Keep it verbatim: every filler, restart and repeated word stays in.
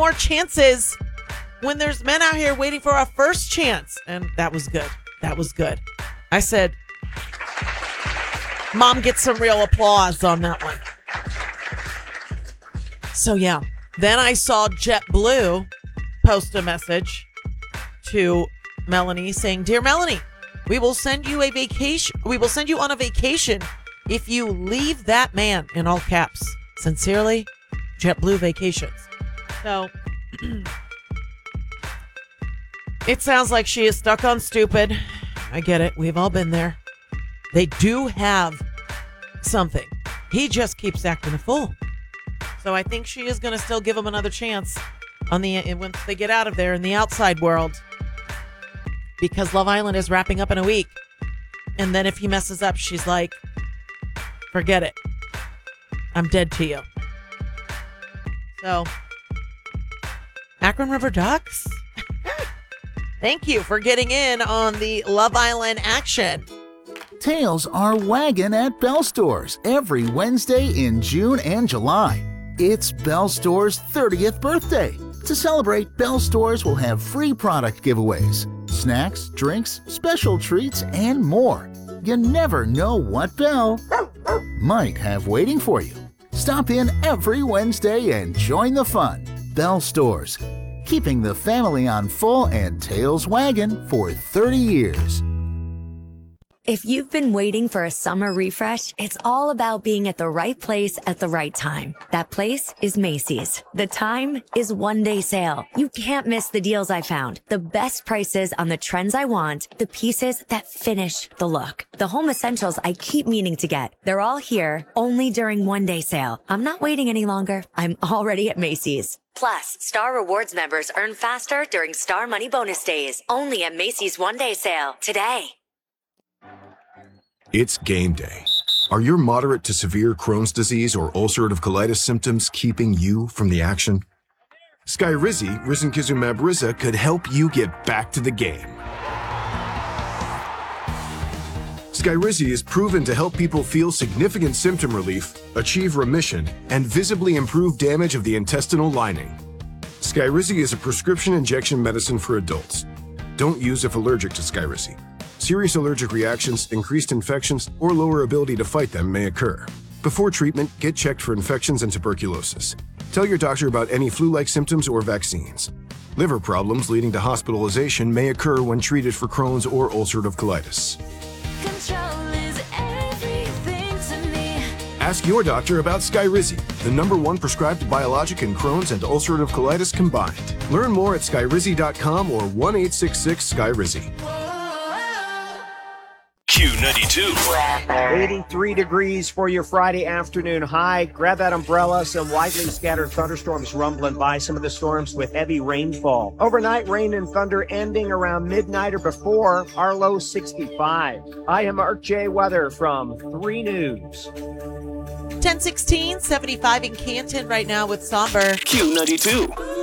more chances when there's men out here waiting for a first chance. And that was good. That was good. I said, Mom gets some real applause on that one. So, yeah. Then I saw JetBlue post a message to Melanie saying, Dear Melanie, we will send you a vacation. We will send you on a vacation if you leave that man, in all caps. Sincerely, JetBlue Vacations. So, it sounds like she is stuck on stupid. I get it. We've all been there. They do have something. He just keeps acting a fool. So I think she is going to still give him another chance on the once they get out of there in the outside world. Because Love Island is wrapping up in a week. And then if he messes up, she's like, forget it. I'm dead to you. So, Akron River Ducks, thank you for getting in on the Love Island action. Tails are wagging at Bell Stores every Wednesday in June and July. It's Bell Stores' thirtieth birthday. To celebrate, Bell Stores will have free product giveaways, snacks, drinks, special treats, and more. You never know what Bell might have waiting for you. Stop in every Wednesday and join the fun. Bell Stores, keeping the family on full and tails wagging for thirty years. If you've been waiting for a summer refresh, it's all about being at the right place at the right time. That place is Macy's. The time is one day sale. You can't miss the deals I found. The best prices on the trends I want, the pieces that finish the look. The home essentials I keep meaning to get. They're all here, only during one day sale. I'm not waiting any longer. I'm already at Macy's. Plus, Star Rewards members earn faster during Star Money Bonus Days. Only at Macy's one day sale today. It's game day. Are your moderate to severe Crohn's disease or ulcerative colitis symptoms keeping you from the action? Skyrizi, risankizumab Riza, could help you get back to the game. Skyrizi is proven to help people feel significant symptom relief, achieve remission, and visibly improve damage of the intestinal lining. Skyrizi is a prescription injection medicine for adults. Don't use if allergic to Skyrizi. Serious allergic reactions, increased infections, or lower ability to fight them may occur. Before treatment, get checked for infections and tuberculosis. Tell your doctor about any flu-like symptoms or vaccines. Liver problems leading to hospitalization may occur when treated for Crohn's or ulcerative colitis. Control is everything to me. Ask your doctor about Skyrizi, the number one prescribed biologic in Crohn's and ulcerative colitis combined. Learn more at skyrizi dot com or one eight six six Skyrizi. Q ninety-two. eighty-three degrees for your Friday afternoon high. Grab that umbrella. Some widely scattered thunderstorms rumbling by. Some of the storms with heavy rainfall. Overnight rain and thunder ending around midnight or before. Our low sixty-five. I am Mark J. Weather from three News. ten sixteen, seventy-five in Canton right now with Somber. Q ninety-two.